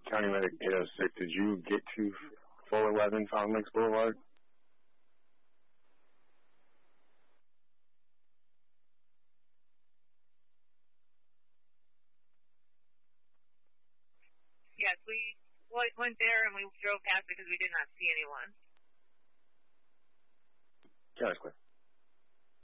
County Medic 806, did you get to 411 Fountain Lakes Boulevard? Yes, we went there and we drove past because we did not see anyone. Yeah, that's clear.